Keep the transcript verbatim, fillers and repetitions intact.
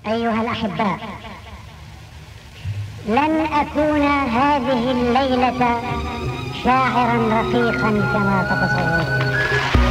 أيها الأحباء، لن أكون هذه الليلة شاعرا رقيقا كما تتصورون،